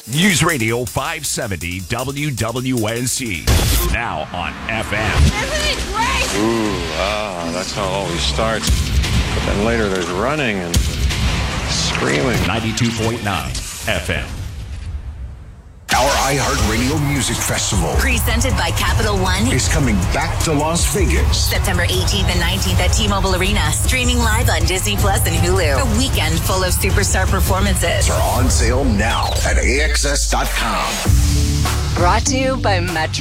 News Radio 570 WWNC. Now on FM. Isn't it great? Ooh, that's how it always starts. But then later there's running and screaming. 92.9 FM. Our iHeartRadio Music Festival presented by Capital One is coming back to Las Vegas. September 18th and 19th at T-Mobile Arena. Streaming live on Disney Plus and Hulu. A weekend full of superstar performances. Are on sale now at AXS.com. Brought to you by Metro.